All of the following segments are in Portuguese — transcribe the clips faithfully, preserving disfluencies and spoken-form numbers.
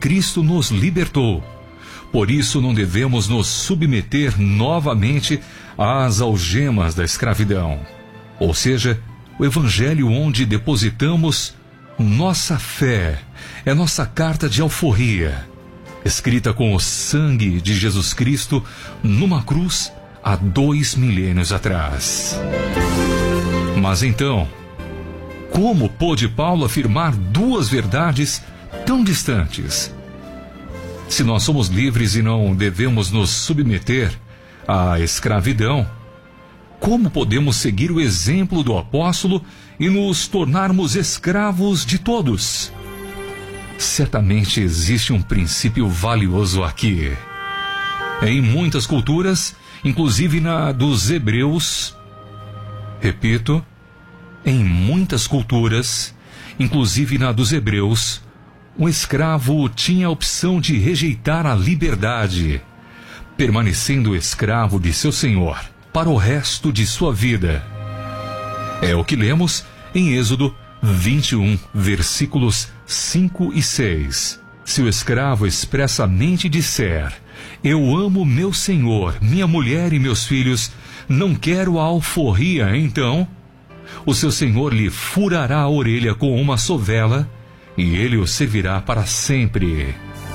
Cristo nos libertou. Por isso não devemos nos submeter novamente às algemas da escravidão. Ou seja, o Evangelho onde depositamos nossa fé é nossa carta de alforria, escrita com o sangue de Jesus Cristo numa cruz há dois milênios atrás. Mas então, como pôde Paulo afirmar duas verdades tão distantes? Se nós somos livres e não devemos nos submeter à escravidão, como podemos seguir o exemplo do apóstolo e nos tornarmos escravos de todos? Certamente existe um princípio valioso aqui. Em muitas culturas, inclusive na dos hebreus, repito, em muitas culturas, inclusive na dos hebreus, um escravo tinha a opção de rejeitar a liberdade, permanecendo escravo de seu senhor para o resto de sua vida. É o que lemos em Êxodo vinte e um, versículos cinco e seis. Se o escravo expressamente disser: eu amo meu senhor, minha mulher e meus filhos, não quero a alforria, então o seu senhor lhe furará a orelha com uma sovela e ele o servirá para sempre.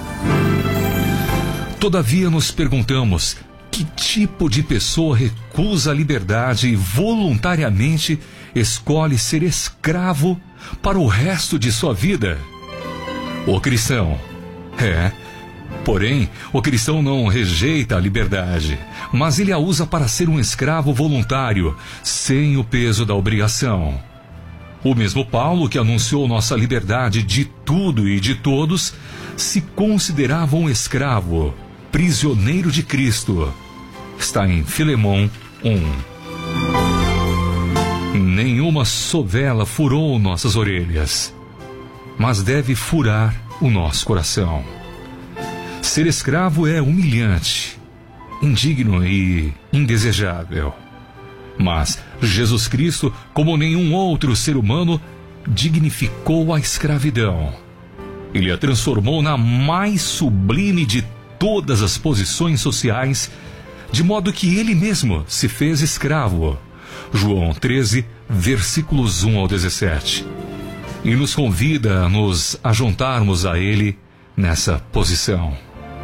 Todavia nos perguntamos: que tipo de pessoa recusa a liberdade e voluntariamente escolhe ser escravo para o resto de sua vida? O cristão. É. Porém, o cristão não rejeita a liberdade, mas ele a usa para ser um escravo voluntário, sem o peso da obrigação. O mesmo Paulo, que anunciou nossa liberdade de tudo e de todos, se considerava um escravo, prisioneiro de Cristo. Está em Filemão um. Nenhuma sovela furou nossas orelhas, mas deve furar o nosso coração. Ser escravo é humilhante, indigno e indesejável. Mas Jesus Cristo, como nenhum outro ser humano, dignificou a escravidão. Ele a transformou na mais sublime de todas as posições sociais, de modo que ele mesmo se fez escravo. João treze, versículos um ao dezessete. E nos convida a nos ajuntarmos a ele nessa posição.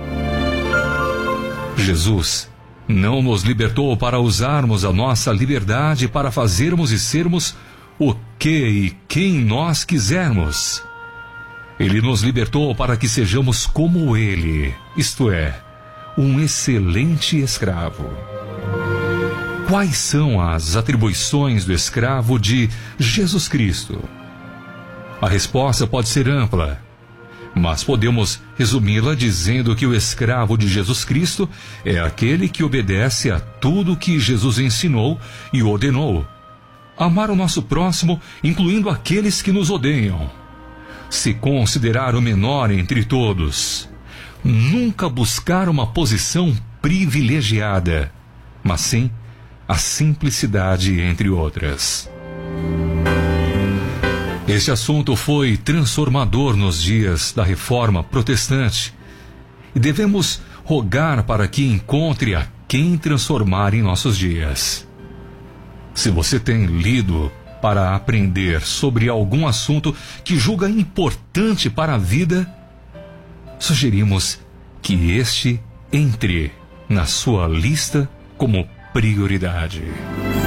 Jesus não nos libertou para usarmos a nossa liberdade para fazermos e sermos o que e quem nós quisermos. Ele nos libertou para que sejamos como ele, isto é, um excelente escravo. Quais são as atribuições do escravo de Jesus Cristo? A resposta pode ser ampla, mas podemos resumi-la dizendo que o escravo de Jesus Cristo é aquele que obedece a tudo que Jesus ensinou e ordenou. Amar o nosso próximo, incluindo aqueles que nos odeiam. Se considerar o menor entre todos. Nunca buscar uma posição privilegiada, mas sim a simplicidade, entre outras. Este assunto foi transformador nos dias da Reforma Protestante e devemos rogar para que encontre a quem transformar em nossos dias. Se você tem lido para aprender sobre algum assunto que julga importante para a vida, sugerimos que este entre na sua lista como prioridade.